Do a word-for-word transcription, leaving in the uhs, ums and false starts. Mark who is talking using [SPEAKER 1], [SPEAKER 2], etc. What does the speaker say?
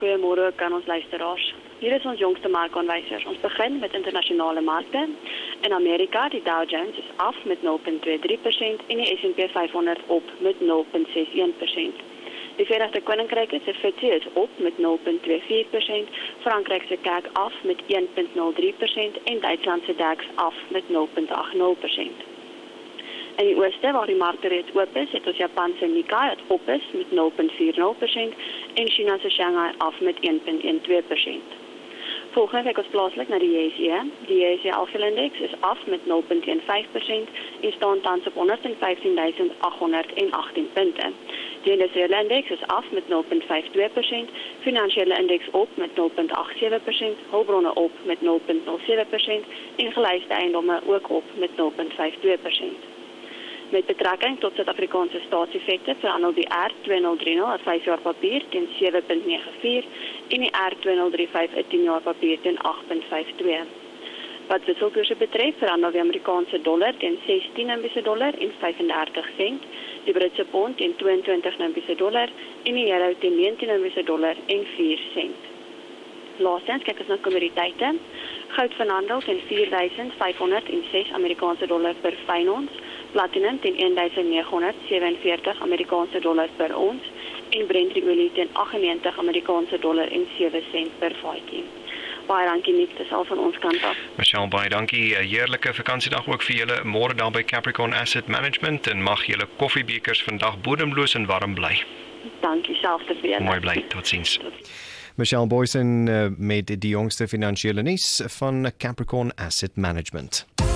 [SPEAKER 1] Goeiemôre aan ons luisteraars. Hier is ons jongste markaanwysers. Ons begin met internasionale markte. In Amerika, die Dow Jones is af met nul punt twee drie persent en die S en P vyfhonderd op met nul punt ses een persent. Die Verenigde Koninkryk se F T S E is op met nul punt twee vier persent, Frankryk se C A C af met een punt nul drie persent en Duitsland se DAX af met nul punt agt nul persent. In die ooste, waar die markte reeds oop is, het ons Japan se Nikkei wat op is met nul punt vier nul persent en China se Shanghai af met een punt een twee persent. Volgende kyk ons plaaslik na die J S E. Die J S E Alpha-indeks is af met nul punt een vyf persent en staan tans op honderd vyftien duisend agt honderd agttien punte. Die industriële indeks is af met nul punt vyf twee persent, finansiële indeks op met nul punt agt sewe persent, hulpbronne op met nul punt nul sewe persent en gelyste eiendomme ook op met nul punt vyf twee persent. Met betrekking tot Suid-Afrikaanse staatseffekte verhandel die R twee nul drie nul 'n vyf jaar papier teen sewe punt nege vier en die R twee nul drie vyf 'n tien jaar papier teen agt punt vyf twee. Wat wisselkoerse betref verhandel die Amerikaanse dollar teen sestien Namibiese dollar en vyfendertig sent, die Britse pond teen tweeëntwintig Namibiese dollar en die euro teen negentien Namibiese dollar en vier sent. Laastens kyk ons na kommoditeite. Goud verhandel teen vier duisend vyfhonderd ses Amerikaanse dollar per fyn ons, platinum teen een duisend nege honderd sewenveertig Amerikaanse dollar per ons en Brent olie teen agt en negentig Amerikaanse dollar en sewe sent per vatjie. Baie dankie Nick, dis al van ons kant af.
[SPEAKER 2] Michelle, baie dankie. 'n Heerlike vakansiedag ook vir julle môre daar by Capricorn Asset Management en mag julle koffiebekers vandag bodemloos en warm bly.
[SPEAKER 1] Dankie self te veel.
[SPEAKER 2] Mooi bly, totsiens. Michelle Boysen uh, met die jongste finansiële nuus van Capricorn Asset Management.